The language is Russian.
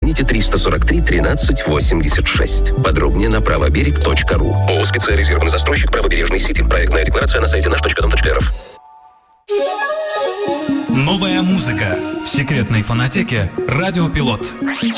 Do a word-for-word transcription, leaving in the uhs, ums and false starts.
Звоните триста сорок три тринадцать восемьдесят шесть. Подробнее на правоберег точка ру. ООО «Специализированный застройщик Правобережный Сити». Проектная декларация на сайте наш точка дом точка рф. Новая музыка в секретной фонотеке «Радио Пилот».